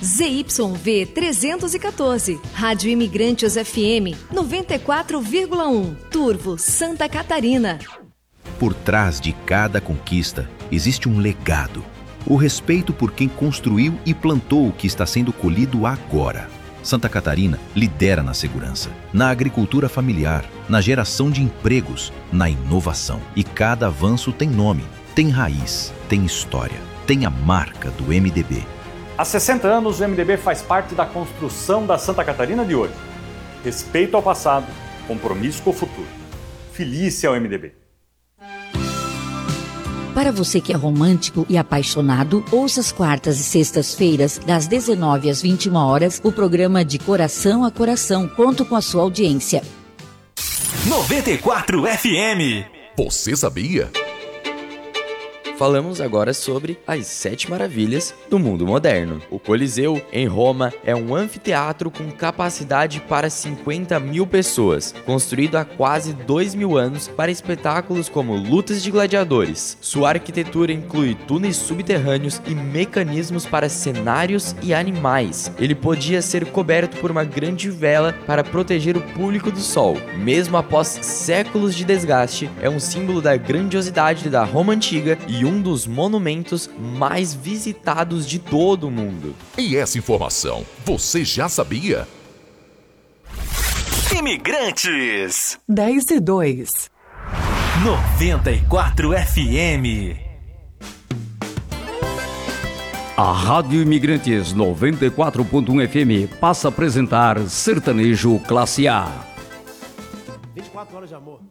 ZYV 314, Rádio Imigrantes FM 94,1, Turvo, Santa Catarina. Por trás de cada conquista existe um legado. O respeito por quem construiu e plantou o que está sendo colhido agora. Santa Catarina lidera na segurança, na agricultura familiar, na geração de empregos, na inovação. E cada avanço tem nome, tem raiz, tem história, tem a marca do MDB. Há 60 anos, o MDB faz parte da construção da Santa Catarina de hoje. Respeito ao passado, compromisso com o futuro. Feliz ao MDB. Para você que é romântico e apaixonado, ouça às quartas e sextas-feiras, das 19 às 21 horas, o programa De Coração a Coração. Conto com a sua audiência. 94 FM. Você sabia? Falamos agora sobre as 7 maravilhas do mundo moderno. O Coliseu, em Roma, é um anfiteatro com capacidade para 50 mil pessoas, construído há quase 2.000 anos para espetáculos como lutas de gladiadores. Sua arquitetura inclui túneis subterrâneos e mecanismos para cenários e animais. Ele podia ser coberto por uma grande vela para proteger o público do sol. Mesmo após séculos de desgaste, é um símbolo da grandiosidade da Roma antiga e um dos monumentos mais visitados de todo o mundo. E essa informação, você já sabia? Imigrantes 10:02 94 FM. A Rádio Imigrantes 94.1 FM passa a apresentar Sertanejo Classe A. 24 horas de amor.